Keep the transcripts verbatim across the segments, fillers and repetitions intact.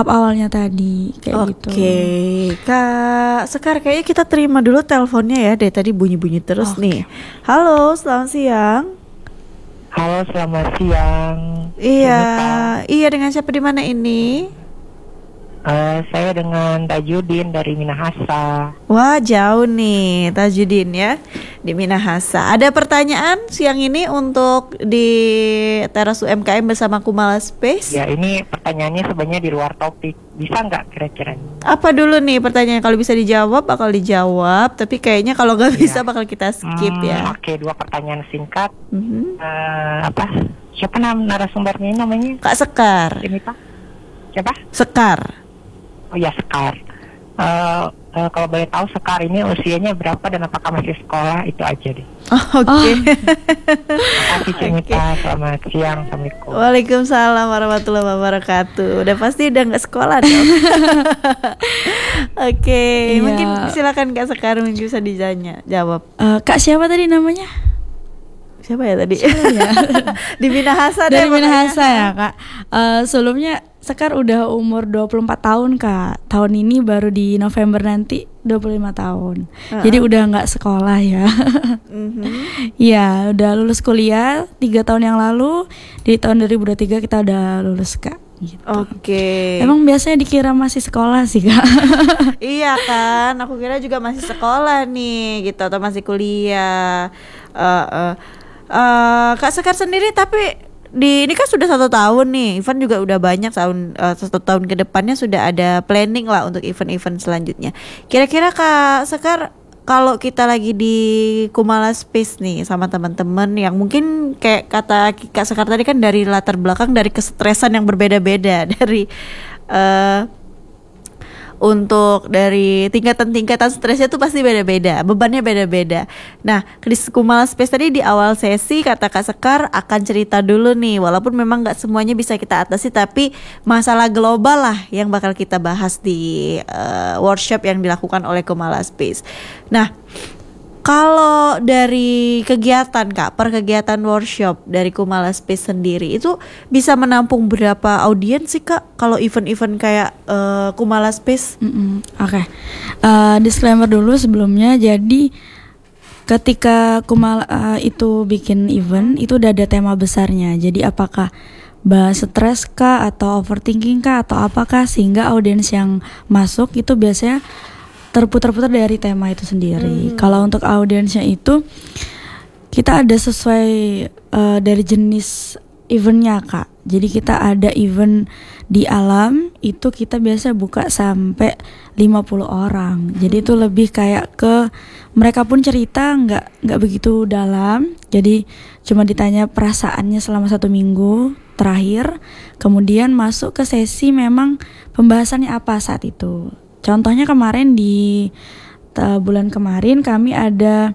tahap awalnya tadi kayak gitu. Oke, Kak Sekar, kayaknya kita terima dulu teleponnya ya. Dari tadi bunyi-bunyi terus Oke. nih. Halo, selamat siang. Halo, selamat siang. Iya, Ini, iya dengan siapa di mana ini? uh, saya dengan Tajudin dari Minahasa. Wah, jauh nih Tajudin ya di Minahasa. Ada pertanyaan siang ini untuk di teras U M K M bersama Kumala Space? Ya, ini pertanyaannya sebenarnya di luar topik. Bisa nggak kira-kira? Apa dulu nih pertanyaan? Kalau bisa dijawab bakal dijawab, tapi kayaknya kalau nggak bisa Ya. bakal kita skip Hmm, ya. Oke, dua pertanyaan singkat. Mhm. Uh, apa? Siapa nama narasumbernya ini namanya? Kak Sekar. Ini Pak? Siapa? Sekar. Oh ya, Sekar. Uh, uh, kalau boleh tahu Sekar ini usianya berapa dan apakah masih sekolah? Itu aja deh. Oh, Oke. Oh. Terima kasih Cimita. Selamat siang. Assalamualaikum. Waalaikumsalam warahmatullahi wabarakatuh. Udah pasti udah nggak sekolah dong. Oke, Iya. mungkin silakan Kak Sekar mungkin bisa ditanya, jawab. Eh, Kak siapa tadi namanya? Siapa ya tadi? Ya. Di Minahasa deh Dari pokoknya. Minahasa ya Kak. Eh, sebelumnya Sekar udah umur dua puluh empat tahun Kak. Tahun ini baru di November nanti dua puluh lima tahun. Uh-uh. Jadi udah nggak sekolah ya. Mhm. Iya, udah lulus kuliah tiga tahun yang lalu. Di tahun dua ribu dua puluh tiga kita udah lulus Kak. Gitu. Oke. Emang biasanya dikira masih sekolah sih Kak. Iya kan, aku kira juga masih sekolah nih gitu atau masih kuliah. Eh eh. Eh, Kak Sekar sendiri tapi di ini kan sudah satu tahun nih, event juga udah banyak tahun eh, satu tahun ke depannya sudah ada planning lah untuk event-event selanjutnya. Kira-kira Kak Sekar kalau kita lagi di Kumala Space nih sama teman-teman yang mungkin kayak kata Kak Sekar tadi kan dari latar belakang dari kesetresan yang berbeda-beda dari eh untuk dari tingkatan-tingkatan stresnya tuh pasti beda-beda, bebannya beda-beda. Nah, di Kumala Space tadi di awal sesi kata Kak Sekar akan cerita dulu nih, walaupun memang nggak semuanya bisa kita atasi, tapi masalah global lah yang bakal kita bahas di uh, workshop yang dilakukan oleh Kumala Space. Nah, kalau dari kegiatan Kak, per kegiatan workshop dari Kumala Space sendiri itu bisa menampung berapa audiens sih Kak? Kalau event-event kayak uh, Kumala Space? Mm-mm. Oke, Eh, disclaimer dulu sebelumnya. Jadi ketika Kumala uh, itu bikin event itu udah ada tema besarnya. Jadi apakah bahas stres kah atau overthinking kah atau apakah, sehingga audiens yang masuk itu biasanya terputar-putar dari tema itu sendiri. Hmm. Kalau untuk audiensnya itu kita ada sesuai uh, dari jenis eventnya Kak. Jadi kita ada event di alam itu kita biasa buka sampai lima puluh orang. Jadi itu lebih kayak ke mereka pun cerita nggak nggak begitu dalam. Jadi cuma ditanya perasaannya selama satu minggu terakhir. Kemudian masuk ke sesi memang pembahasannya apa saat itu. Contohnya kemarin di uh, bulan kemarin kami ada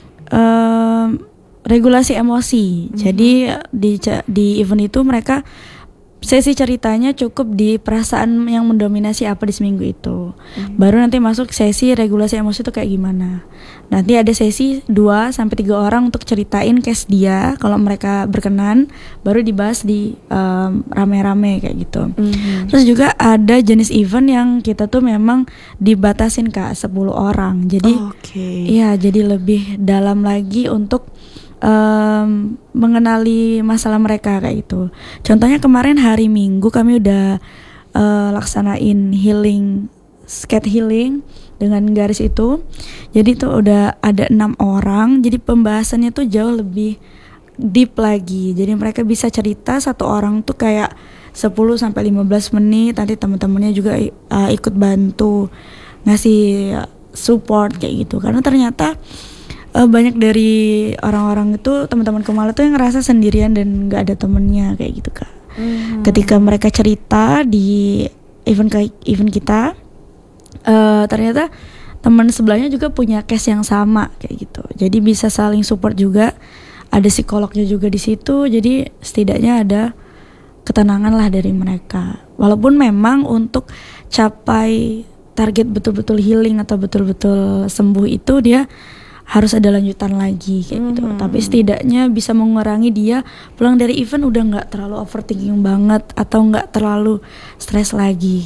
uh, regulasi emosi. Mm-hmm. Jadi di di event itu mereka sesi ceritanya cukup di perasaan yang mendominasi apa di seminggu itu. Mm-hmm. Baru nanti masuk sesi regulasi emosi itu kayak gimana. Nanti ada sesi dua sampai tiga orang untuk ceritain case dia kalau mereka berkenan, baru dibahas di um, rame-rame kayak gitu. Mm-hmm. Terus juga ada jenis event yang kita tuh memang dibatasin Kak sepuluh orang. Jadi iya, okay. Jadi lebih dalam lagi untuk Um, mengenali masalah mereka kayak gitu. Contohnya kemarin hari Minggu kami udah uh, laksanain healing, skate healing dengan garis itu. Jadi tuh udah ada enam orang. Jadi pembahasannya tuh jauh lebih deep lagi. Jadi mereka bisa cerita satu orang tuh kayak sepuluh sampai lima belas menit. Nanti teman-temannya juga uh, ikut bantu ngasih support kayak gitu. Karena ternyata Uh, banyak dari orang-orang itu teman-teman Kumala tuh yang ngerasa sendirian dan nggak ada temennya kayak gitu Kak. Mm-hmm. Ketika mereka cerita di event ke event kita, uh, ternyata teman sebelahnya juga punya case yang sama kayak gitu. Jadi bisa saling support juga. Ada psikolognya juga di situ. Jadi setidaknya ada ketenangan lah dari mereka. Walaupun memang untuk capai target betul-betul healing atau betul-betul sembuh itu dia harus ada lanjutan lagi kayak mm-hmm. gitu. Tapi setidaknya bisa mengurangi dia pulang dari event udah nggak terlalu overthinking banget atau nggak terlalu stres lagi